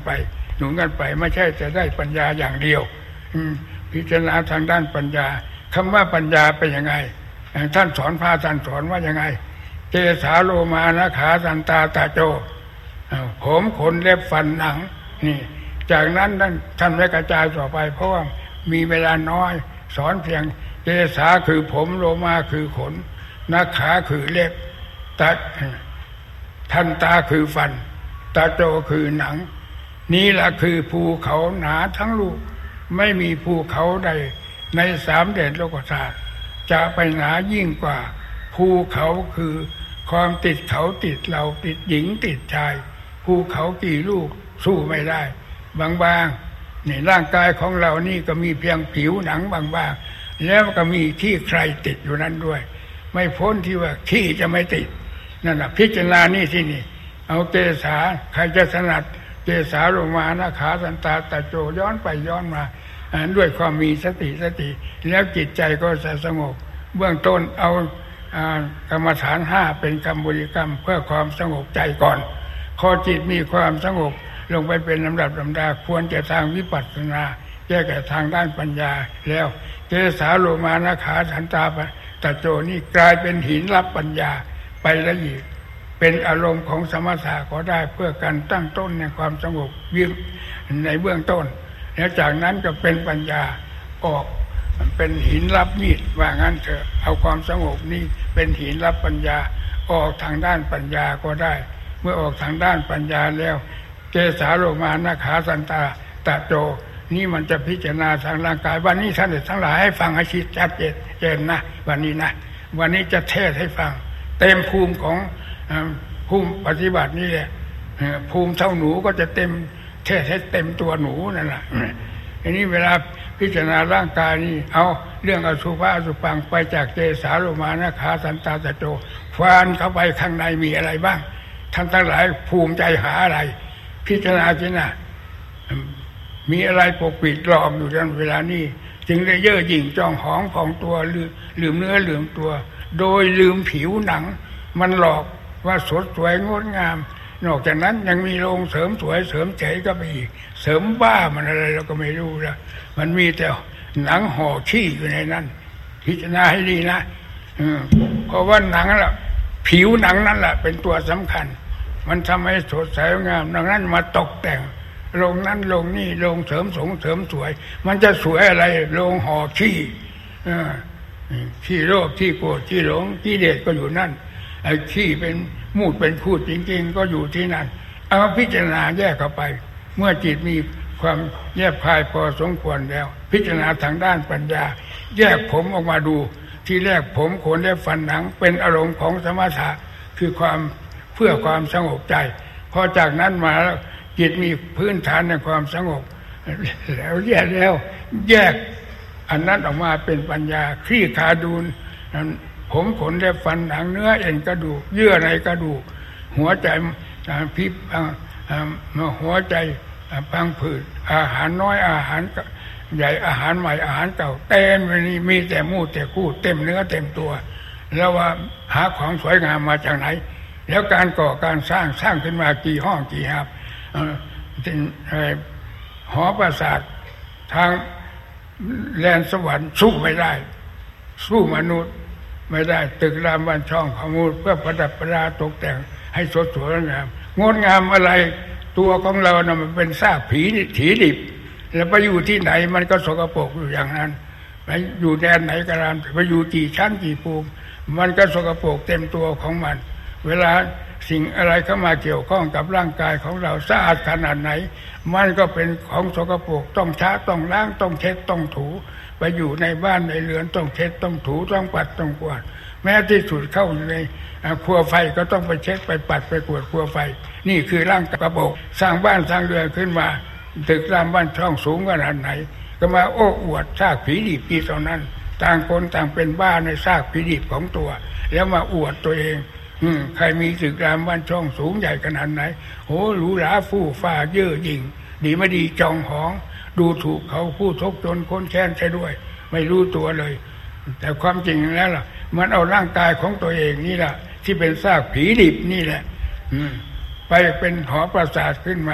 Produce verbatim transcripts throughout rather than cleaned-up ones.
ไปหนุนกันไปไม่ใช่จะได้ปัญญาอย่างเดียวพิจารณาทางด้านปัญญาคำว่าปัญญาเป็นยังไงท่านสอนพาท่านสอนว่ายังไงเกสาโลมานะขาสันตาตาโจผมขนเล็บฟันหนังนี่จากนั้นท่านไม่กระจายต่อไปเพราะว่ามีเวลาน้อยสอนเพียงเกสาคือผมโลมาคือขนนาขาคือเล็บตาทันตาคือฟันตาโจคือหนังนี่แหละคือภูเขาหนาทั้งลูกไม่มีภูเขาใดในสามแดนโลกธาตุจะไปหนายิ่งกว่าภูเขาคือความติดเขาติดเราติดหญิงติดชายภูเขากี่ลูกสู้ไม่ได้บางๆนี่ร่างกายของเรานี่ก็มีเพียงผิวหนังบางๆแล้วก็มีที่ใครติดอยู่นั้นด้วยไม่พ้นที่ว่าขี้จะไม่ติดนั่นแหละพิจารณานี่ที่นี่เอาเกสาใครจะถนัดเกสาโลมานะขาสันตาตะโจย้อนไปย้อนมาด้วยความมีสติสติแล้วจิตใจก็จะสงบเบื้องต้นเอากรรมฐานห้าเป็นคำบริกรรมเพื่อความสงบใจก่อนพอจิตมีความสงบลงไปเป็นลำดับลำดาควรจะทางวิปัสสนาแก้แก่ทางด้านปัญญาแล้วเกสาโลมานะขาสันตาตะโจนี่กลายเป็นหินรับปัญญาไปละเอียดเป็นอารมณ์ของสมถะก็ได้เพื่อการตั้งต้นในความสงบยิ่งในเบื้องต้นแล้วจากนั้นก็เป็นปัญญาออกเป็นหินรับมีดว่างั้นเถอะเอาความสงบนี้เป็นหินรับปัญญาออกทางด้านปัญญาก็ได้เมื่อออกทางด้านปัญญาแล้วเกสาโลมานะขาสันตาตะโจนี่มันจะพิจารณาทางร่างกายวันนี้ท่านทั้งหลายให้ฟังให้ชัดเจนนะวันนี้นะวันนี้จะเทศให้ฟังเต็มภูมิของภูมิปฏิบัตินี่แหละภูมิเท่าหนูก็จะเต็มเทศให้เต็มตัวหนูนั่นแหละอันนี้เวลาพิจารณาร่างกายนี่เอาเรื่องอสุภะอสุปังไปจากเกสาโลมานะขาสันตาตะโจฟานเข้าไปข้างในมีอะไรบ้างท่านทั้งหลายภูมิใจหาอะไรพิจารณาจินะมีอะไรปกปิดหลอกอยู่ในเวลานี้จึงได้เย่อหยิ่งจองหองของตัวลืมเนื้อลืมตัวโดยลืมผิวหนังมันหลอกว่าสดสวยงดงามนอกจากนั้นยังมีโรงเสริมสวยเสริมเฉยก็ไปอีกเสริมบ้ามันอะไรเราก็ไม่รู้ละมันมีแต่หนังห่อขี้อยู่ในนั้นพิจารณาให้ดีนะเพราะว่าหนังละผิวหนังนั่นแหละเป็นตัวสำคัญมันทำให้สดใสงามดังนั้นมาตกแต่งโรงนั้นโรงนี้โรงเสริมสงเสริมสวยมันจะสวยอะไรโรงห่อขี้ขี้โลภขี้โกรธขี้หลงขี้เดชก็อยู่นั่นไอ้ขี้เป็นมูดเป็นพูดจริงๆก็อยู่ที่นั่นเอาพิจารณาแยกเข้าไปเมื่อจิตมีความแยบคายพอสมควรแล้วพิจารณาทางด้านปัญญาแยกผมออกมาดูที่แรกผมขนและฟันหนังเป็นอารมณ์ของสมถะคือความเพื่อความสงบใจพอจากนั้นมาแล้วจิตมีพื้นฐานในความสงบแล้วแยกแล้วแยกอันนั้นออกมาเป็นปัญญาคลี่คาดูผมขนและฟันหนังเนื้อเอ็นกระดูกเยื่อในกระดูกหัวใจพิษหัวใจพังผืดอาหารน้อยอาหารใหญ่อาหารใหม่อาหารเก่าเต็มไปนี่มีแต่มูดแต่คู่เต็มเนื้อเต็มตัวแล้วว่าหาของสวยงามมาจากไหนแล้วการก่อการสร้างสร้างขึ้นมากี่ห้องกี่หับหอปราสาททางแลนสวรรค์สู้ไม่ได้สู้มนุษย์ไม่ได้ตึกรามบ้านช่องขมูลเพื่อประดับประดาตกแต่งให้สดสวยงามงดงามอะไรตัวของเรานะมันเป็นซากผีถีดิบแล้วไปอยู่ที่ไหนมันก็สกปรกอยู่อย่างนั้นไปอยู่แดนไหนก็ตามไปอยู่กี่ชั้นกี่ภูมิมันก็สกปรกเต็มตัวของมันเวลาสิ่งอะไรเข้ามาเกี่ยวข้องกับร่างกายของเราสะอาดขนาดไหนมันก็เป็นของสกปรกต้องช้าต้องล้างต้องเช็ดต้องถูไปอยู่ในบ้านในเรือนต้องเช็ดต้องถูต้องปัดต้องกวาดแม้ที่สุดเข้าอยู่ในครัวไฟก็ต้องไปเช็ดไปปัดไปกวาดครัวไฟนี่คือร่างกระโปงสร้างบ้านสร้างเรือนขึ้นมาตึกรามบ้านช่องสูงขนาดไหนก็มาโอ้อวดซากผีดิบปีตอนนั้นต่างคนต่างเป็นบ้าในซากผีดิบของตัวแล้วมาอวดตัวเองอืมใครมีตึกรามบ้านช่องสูงใหญ่ขนาดไหนโหหรูหราฟู่ฟ้าเย่อหยิ่งดีไม่ดีจองหองดูถูกเขาผู้ทกจนคนแค้นใช่ด้วยไม่รู้ตัวเลยแต่ความจริงแล้วล่ะมันเอาร่างกายของตัวเองนี่แหละที่เป็นซากผีดิบนี่แหละอืมไปเป็นหอปราสาทขึ้นมา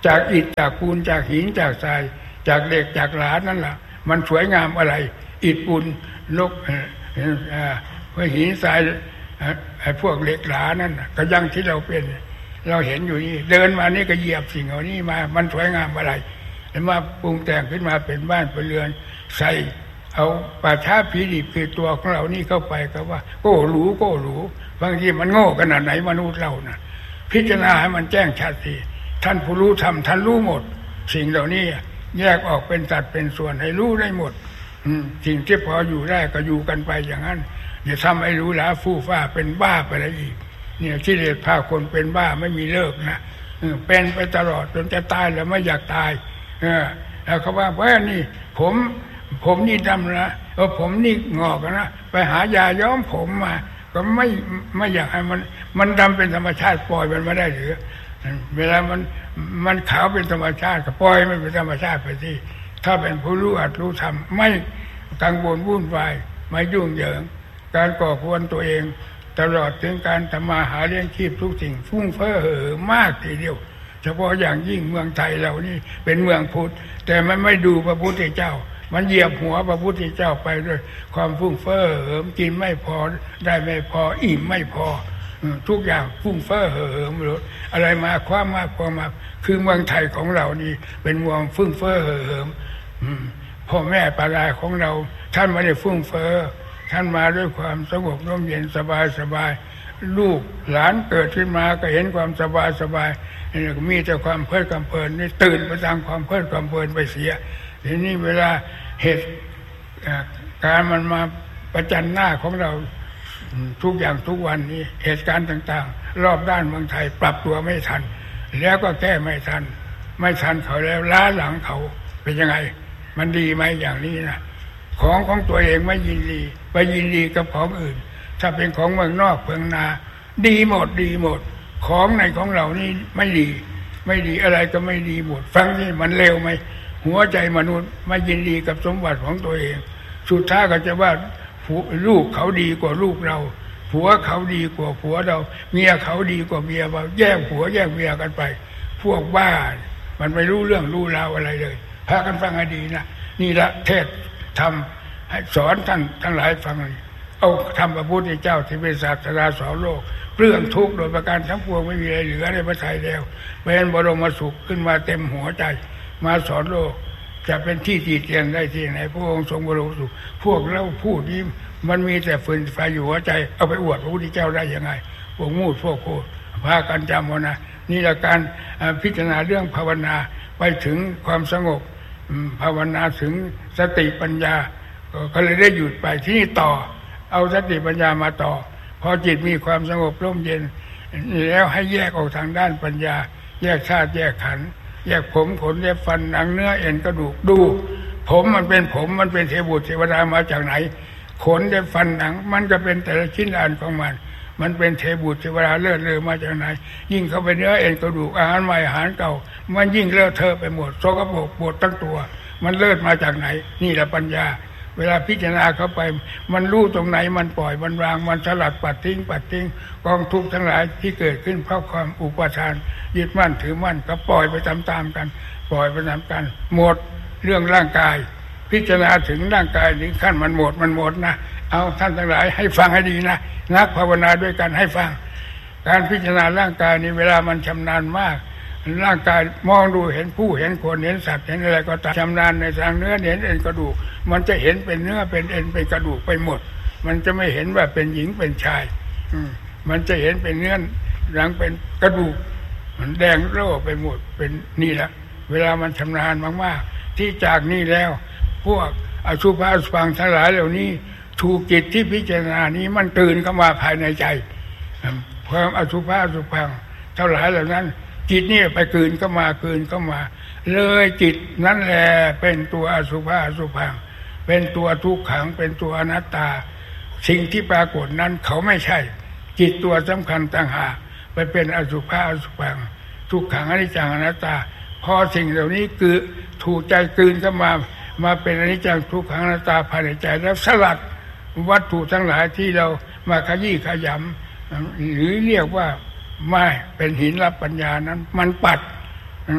จากอิฐจากปูนจากหินจากทรายจากเหล็กจากหลานั่นแหละมันสวยงามอะไรอิฐปูนลกหินทรายไอ้พวกเหล็กหลานั่นก็ยังที่เราเป็นเราเห็นอยู่นี่เดินมานี่ก็เหยียบสิ่งเหล่านี้มามันสวยงามอะไรแล้วมาปรุงแต่งขึ้นมาเป็นบ้านเป็นเรือนใส่เอาป่าช้าผีดิบคือตัวของเรานี่เข้าไปก็ว่าโก้หรูโก้หรูบางทีมันโง่ขนาดไหนมนุษย์เรานะพิจารณาให้มันแจ้งชัดสิท่านผู้รู้ธรรมท่านรู้หมดสิ่งเหล่านี้แยกออกเป็นสัดเป็นส่วนให้รู้ได้หมดสิ่งที่พออยู่ได้ก็อยู่กันไปอย่างนั้นอย่าทำให้รู้หลาฟู่ฟ้าเป็นบ้าไปอะไรอีกเนี่ยที่เรียกพาคนเป็นบ้าไม่มีเลิกนะเป็นไปตลอดจนจะตายแล้วไม่อยากตายเออแล้วเขาว่าว่านี่ผมผมนี่ดำนะเออผมนี่งอกนะไปหายาย้อมผมมาก็ไม่ไม่อยากให้มันมันดำเป็นธรรมชาติปล่อยมันไม่ได้หรือเวลามันมันขาวเป็นธรรมชาติก็ปล่อยมันเป็นธรรมชาติไปที่ถ้าเป็นผู้รู้อัดรู้ทำไม่กังวลวุ่นวายไม่ยุ่งเหยิงการก่อควรตัวเองตลอดถึงการทำมาหาเลี้ยงชีพทุกสิ่งฟุ้งเฟ้อเห่อมากทีเดียวเฉพาะอย่างยิ่งเมืองไทยเรานี่เป็นเมืองพุทธแต่มันไม่ดูพระพุทธเจ้ามันเหยียบหัวพระพุทธเจ้าไปด้วยความฟุ้งเฟ้อเหิมกินไม่พอได้ไม่พออิ่มไม่พอทุกอย่างฟุ้งเฟ้อเหิมหรืออะไรมาความมากความมาคือเมืองไทยของเรานี่เป็นเมืองฟุ้งเฟ้อเหิมพ่อแม่ปาราของเราท่านไม่ได้ฟุ้งเฟ้อท่านมาด้วยความสงบร่มเย็นสบายสบายลูกหลานเกิดขึ้นมาก็เห็นความสบายสบายมีแต่ความเพลิดเพลินนี่ตื่นไปตามความเพลิดเพลินไปเสียทีนี้เวลาเหตุการณ์มันมาประจันหน้าของเราทุกอย่างทุกวันนี้เหตุการณ์ต่างๆรอบด้านเมืองไทยปรับตัวไม่ทันแล้วก็แก้ไม่ทันไม่ทันเขาแล้วล้าหลังเขาเป็นยังไงมันดีไหมอย่างนี้นะของของตัวเองไม่ยินดีไปยินดีกับของอื่นถ้าเป็นของเมืองนอกเมืองนาดีหมดดีหมดของในของเรานี่ไม่ดีไม่ดีอะไรก็ไม่ดีหมดฟังนี่มันเลวไหมหัวใจมนุษย์ไม่ยินดีกับสมบัติของตัวเองสุดท้ายก็จะว่าลูกเขาดีกว่าลูกเราผัวเขาดีกว่าผัวเราเมียเขาดีกว่าเมียเราแย่งผัวแย่งเมียกันไปพวกบ้ามันไม่รู้เรื่องรู้ราวอะไรเลยพากันฟังให้ดีนะนี่ละเทศทำให้สอนท่านทั้งหลายฟังเอาทำพระพุทธเจ้าที่เป็นศาสดาสอนโลกเรื่องทุกข์โดยประการทั้งปวงไม่มีอะไรเหลือในพระทัยแล้วเป็นบรมสุขขึ้นมาเต็มหัวใจมาสอนโลกจะเป็นที่ตีเตียนได้ที่ไหนพระองค์ทรงบรมสุขพวกเราพูดนี้มันมีแต่ฟืนไฟอยู่หัวใจเอาไปอวดพระพุทธเจ้าได้ยังไงพวกมูดพวกโคพากันจำเอานะนี่ละการพิจารณาเรื่องภาวนาไปถึงความสงบภาวนาถึงสติปัญญาก็เลยได้หยุดไปที่นี่ต่อเอาสติปัญญามาต่อพอจิตมีความสงบร่มเย็นแล้วให้แยกออกทางด้านปัญญาแยกธาตุแยกขันธ์แยกผมขนเล็บฟันหนังเนื้อเอ็นกระดูกดูผมมันเป็นผมมันเป็นเทวบุตรเทวดามาจากไหนขนเล็บฟันหนังมันก็เป็นแต่ละชิ้นอันของมันมันเป็นเทวบุตรเทวดาเลิศเลอมาจากไหนยิ่งเข้าไปเนื้อเอ็นกระดูกอาหารใหม่อาหารเก่ามันยิ่งเลอะเทอะไปหมดโสกโปรกปวดทั้งตัวมันเลิศมาจากไหนนี่แหละปัญญาเวลาพิจารณาเข้าไปมันรู้ตรงไหนมันปล่อยมันวางมันสลัดปัดทิ้งปัดทิ้งกองทุกข์ทั้งหลายที่เกิดขึ้นเพราะความอุปทานยึดมั่นถือมั่นก็ปล่อยไปตามๆกันปล่อยไปตามกันหมดเรื่องร่างกายพิจารณาถึงร่างกายถึงขั้นมันหมดมันหมดนะเอาท่านทั้งหลายให้ฟังให้ดีนะนักภาวนาด้วยกันให้ฟังการพิจารณาร่างกายนี้เวลามันชำนาญมากร่างกายมองดูเห็นผู้เห็นคนเห็นสัตว์เห็นอะไรก็ตามชำนาญในทางเนื้อเห็นเอ็นกระดูกมันจะเห็นเป็นเนื้อเป็นเอ็นเป็นกระดูกไปหมดมันจะไม่เห็นว่าเป็นหญิงเป็นชายมันจะเห็นเป็นเนื้อหลังเป็นกระดูกมันแดงโล่ไปหมดเป็นนี่แหละเวลามันชำนาญมากๆที่จากนี้แล้วพวกอสุภะอสุภังทั้งหลายเหล่านี้ถูกจิตที่พิจารณานี้มันตื่นเข้ามาภายในใจความอสุภะอสุภังเท่าหลายเหล่านั้นจิตนี่ไปคืนเข้ามาคืนเข้ามาเลยจิตนั่นแหละเป็นตัวอสุภะอสุภังเป็นตัวทุกขังเป็นตัวอนัตตาสิ่งที่ปรากฏนั้นเขาไม่ใช่จิตตัวสำคัญต่างหากไปเป็นอสุภะอสุภังทุกขังอนิจจังอนัตตาพอสิ่งเหล่านี้คือถูกใจคืนเข้ามามาเป็นอนิจจังทุกขังอนัตตาภายในใจแล้วสลัดวัตถุทั้งหลายที่เรามาขยี้ขยำหรือเรียกว่าไม่เป็นหินรับปัญญานั้นมันปัด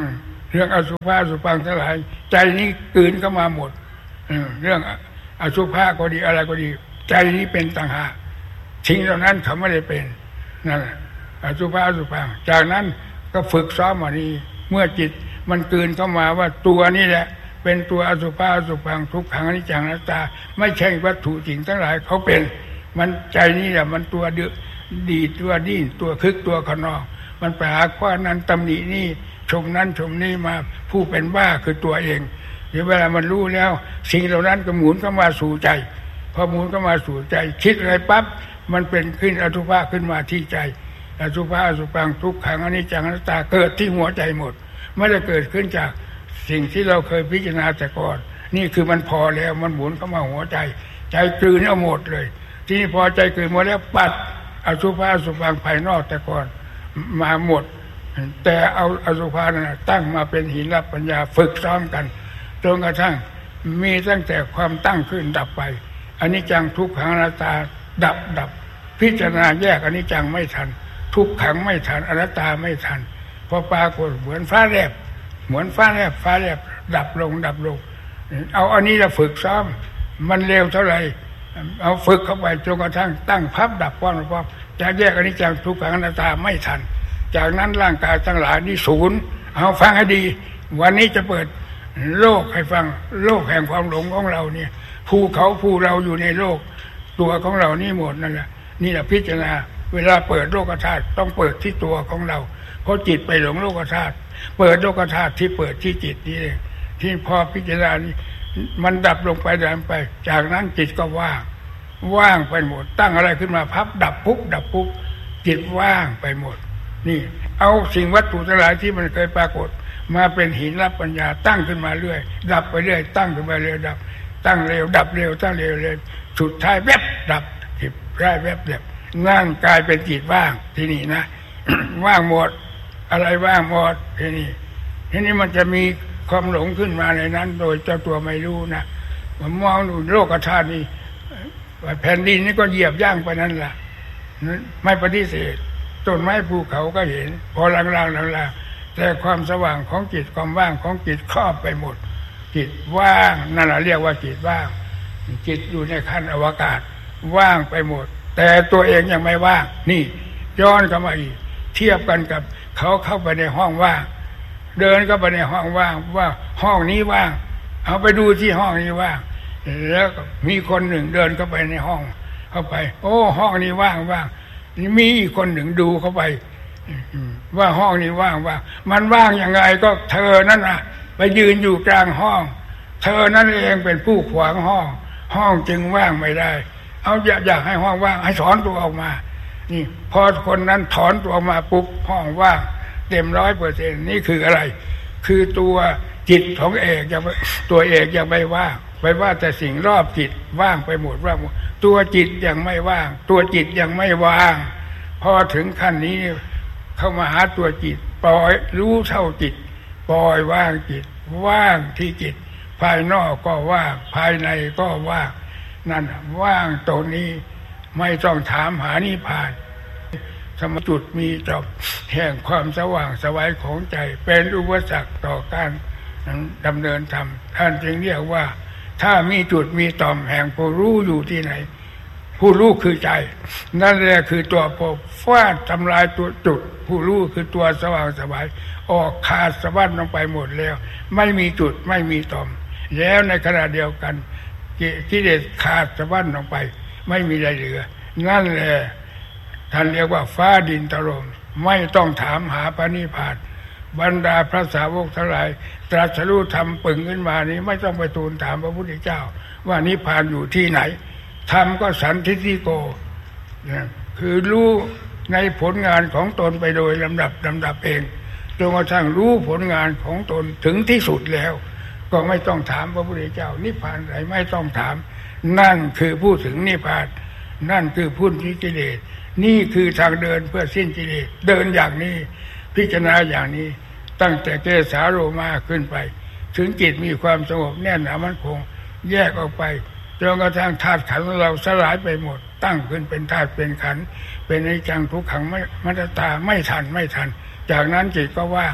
เรื่องอสุภะอสุภังทั้งหลายใจนี้กลืนเข้ามาหมดเรื่องอสุภะก็ดีอะไรก็ดีใจนี้เป็นต่างหากทิ้งเหล่านั้นเขาไม่ได้เป็นนั่นอสุภะอสุภังจากนั้นก็ฝึกซ้อมมานี้เมื่อจิตมันกลืนเข้ามาว่าตัวนี้แหละเป็นตัวอสุภะอสุภังทุกขังอนิจจังอนัตตาไม่ใช่วัตถุสิ่งทั้งหลายเขาเป็นมันใจนี้แหละมันตัวดื้อดีตัวดิ้นตัวคึกตัวขนองมันไปหาข้อนั้นตำหนินี่ชมนั้นชมนี่มาผู้เป็นบ้าคือตัวเองเดี๋ยวเวลามันรู้แล้วสิ่งเหล่านั้นก็หมุนเข้ามาสู่ใจพอหมุนเข้ามาสู่ใจคิดอะไรปั๊บมันเป็นขึ้นอสุภะขึ้นมาที่ใจอสุภะอสุภังทุกขังอนิจจังอนัตตาเกิดที่หัวใจหมดไม่ได้เกิดขึ้นจากสิ่งที่เราเคยพิจารณาแต่ก่อนนี่คือมันพอแล้วมันหมุนเข้ามาหัวใจใจกลืนเอาหมดเลยทีนี้พอใจกลืนหมดแล้วปัดอสุภะอสุภังภายนอกแต่ก่อนมาหมดแต่เอาอสุภะนั้นตั้งมาเป็นหินรับปัญญาฝึกซ้อมกันจนกระทั่งมีตั้งแต่ความตั้งขึ้นดับไปอนิจจังทุกขังอนัตตาดับดับพิจารณาแยกอนิจจังไม่ทันทุกขังไม่ทันอนัตตาไม่ทันพอปรากฏเหมือนฟ้าแลบเหมือนฟ้าแลบฟ้าแลบดับลงดับลงเอาอันนี้เราฝึกซ้อมมันเร็วเท่าไหร่เอาฝึกเข้าไปจนกระทั่งตั้งพับดับป้อนป้อนจะแยกอนิจจังทุกขังอนัตตาไม่ทันจากนั้นร่างกายทั้งหลายนี่ศูนย์เอาฟังให้ดีวันนี้จะเปิดโลกให้ฟังโลกแห่งความหลงของเราเนี่ยภูเขาภูเราอยู่ในโลกตัวของเรานี่หมดนั่นแหละนี่แหละพิจารณาเวลาเปิดโลกธาตุต้องเปิดที่ตัวของเราเพราะจิตไปหลงโลกธาตุเปิดโลกธาตุที่เปิดที่จิตนี่เองที่พอพิจารณานี่มันดับลงไปดับไปจากนั้นจิตก็ว่างว่างไปหมดตั้งอะไรขึ้นมาพับดับปุ๊บดับปุ๊บจิตว่างไปหมดนี่เอาสิ่งวัตถุทั้งหลายที่มันเคยปรากฏมาเป็นหินรับปัญญาตั้งขึ้นมาเรื่อยดับไปเรื่อยตั้งขึ้นมาเรื่อยดับตั้งเร็วดับเร็วตั้งเร็วเร็วสุดท้ายแวบดับจิตได้แวบเดียวนั่งกลายเป็นจิตว่างที่นี่นะ ว่างหมดอะไรว่างหมดที่นี่ทีนี้มันจะมีความหลงขึ้นมาในนั้นโดยเจ้าตัวไม่รู้นะผมมองดูโลกธาตุนี่แผ่นดินนี่ก็เหยียบย่างไปนั่นแหละไม่ปฏิเสธต้นไม้ภูเขาก็เห็นพอลางๆลางๆแต่ความสว่างของจิตความว่างของจิตครอบไปหมดจิตว่างนั่นแหละเรียกว่าจิตว่างจิตอยู่ในขั้นอวกาศว่างไปหมดแต่ตัวเองยังไม่ว่างนี่ย้อนเข้ามาอีกเทียบกันกับเขาเข้าไปในห้องว่างเดินเข้าไปในห้องว่างว่าห้องนี้ว่างเอาไปดูที่ห้องนี้ว่างแล้วมีคนหนึ่งเดินเข้าไปในห้องเข้าไปโอ้ห้องนี้ว่างว่างมีอีกคนหนึ่งดูเข้าไปว่าห้องนี้ว่างว่างมันว่างยังไงก็เธอนั่นน่ะไปยืนอยู่กลางห้องเธอนั่นเองเป็นผู้ขวางห้องห้องจึงว่างไม่ได้เอาอยากอยากให้ห้องว่างให้ถอนตัวออกมานี่พอคนนั้นถอนตัวออกมาปุ๊บห้องว่างเต็มร้อยเปอร์เซ็นต์นี่คืออะไรคือตัวจิตของเอกยังตัวเอกยังไม่ว่างไปว่าแต่สิ่งรอบจิตว่างไปหมดว่าตัวจิตยังไม่ว่างตัวจิตยังไม่ว่างพอถึงขั้นนี้เข้ามาหาตัวจิตปล่อยรู้เท่าจิตปล่อยว่างจิตว่างที่จิตภายนอกก็ว่างภายในก็ว่างนั่นว่างตรงนี้ไม่ต้องถามหานิพพานสมจุดมีจบแห่งความสว่างไสวของใจเป็นอุปสรรคต่อการดำเนินธรรมท่านจึงเรียกว่าถ้ามีจุดมีต่อมแห่งผู้รู้อยู่ที่ไหนผู้รู้คือใจนั่นแหละคือตัวพบฟาดทำลายตัวจุดผู้รู้คือตัวสว่างไสวออกขาดสะบั้นลงไปหมดแล้วไม่มีจุดไม่มีต่อมแล้วในขณะเดียวกันกิเลสขาดสะบั้นลงไปไม่มีอะไรเหลือนั่นแหละท่านเรียกว่าฟ้าดินถล่มไม่ต้องถามหาพระนิพพานบรรดาพระสาวกทั้งหลายตรัสรู้ธรรมปึงขึ้นมานี้ไม่ต้องไปทูลถามพระพุทธเจ้าว่านิพพานอยู่ที่ไหนธรรมก็สันทิฏฐิโกคือรู้ในผลงานของตนไปโดยลำดับลำดับเองจนกระทั่งรู้ผลงานของตนถึงที่สุดแล้วก็ไม่ต้องถามพระพุทธเจ้านิพพานไหนไม่ต้องถามนั่นคือผู้ถึงนิพพานนั่นคือพ้นกิเลสนี่คือทางเดินเพื่อสิ้นกิเลสเดินอย่างนี้พิจารณาอย่างนี้ตั้งแต่เกสาโลมาขึ้นไปถึงจิตมีความสงบแน่นหนามั่นคงแยกออกไปจนกระทั่งธาตุขันธ์ของเราสลายไปหมดตั้งขึ้นเป็นธาตุเป็นขันธ์เป็นอนิจจังทุกขังไม่มัตตาไม่ทันไม่ทันจากนั้นจิตก็ว่าง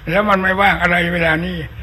แล้วมันไม่ว่างอะไรเวลานี้